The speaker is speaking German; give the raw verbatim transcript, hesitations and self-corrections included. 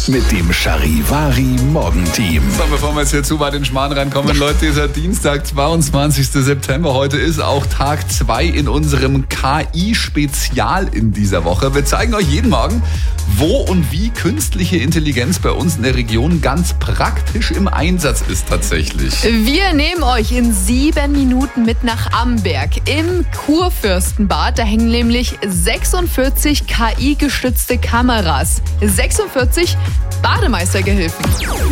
mit dem Charivari Morgenteam. So, bevor wir jetzt hier zu weit in den Schmarrn reinkommen, Leute, dieser Dienstag, zweiundzwanzigster September, heute ist auch Tag zwei in unserem K I-Spezial in dieser Woche. Wir zeigen euch jeden Morgen, wo und wie künstliche Intelligenz bei uns in der Region ganz praktisch im Einsatz ist tatsächlich. Wir nehmen euch in sieben Minuten mit nach Amberg im Kurfürstenbad. Da hängen nämlich sechsundvierzig K I-gestützte Kameras, sechsundvierzig Bademeistergehilfen.